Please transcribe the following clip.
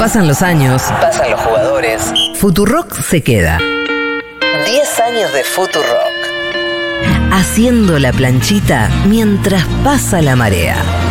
Pasan los años, Pasan los jugadores. Futurock se queda. 10 años de Futurock. Haciendo la planchita mientras pasa la marea.